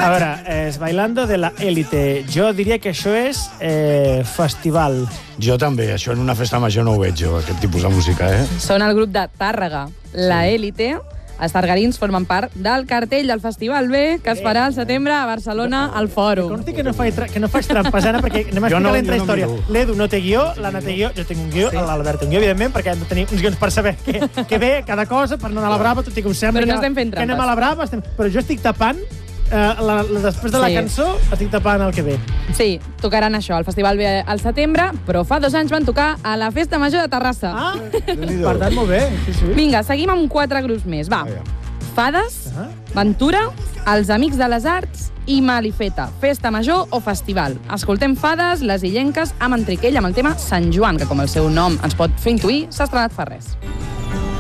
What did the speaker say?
A veure, és Bailando de la Élite. Jo diria que això és festival. Jo també, això en una festa major no ho veig jo, aquest tipus de música, Són el grup de Tàrrega, la Élite. Els targarins formen part del cartell del Festival B, que es farà al setembre a Barcelona, al Fòrum. Conti que no faig trampes, Anna, perquè anem a explicar l'entra història. L'Edu no té guió, l'Anna té guió, jo tinc un guió, l'Albert té un guió, evidentment, perquè hem de tenir uns guions per saber què ve cada cosa, per no anar a la brava, tot i que us sembla Però no estem fent que anem trampes. a la brava. Però jo estic tapant, després de la cançó, estic tapant el que ve. Sí, tocaran això, al Festival B al setembre, però fa 2 anys van tocar a la Festa Major de Terrassa. Per tant, molt bé. Vinga, seguim amb 4 grups més, va. Fades, Ventura, Els Amics de les Arts i Malifeta. Festa major o festival. Escoltem Fades, les illenques, amb Enriquell, amb el tema Sant Joan, que com el seu nom ens pot fer intuir, s'ha estrenat fa res.